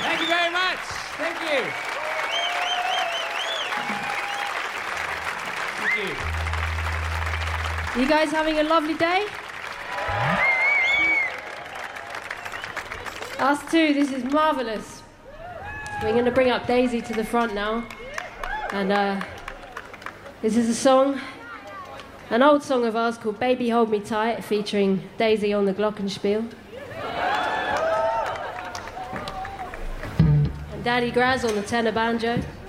Thank you very much. Thank you. Thank you. You guys having a lovely day? Us too, this is marvellous. We're going to bring up Daisy to the front now. And this is a song, an old song of ours called Baby Hold Me Tight, featuring Daisy on the glockenspiel. And Daddy Graz on the tenor banjo.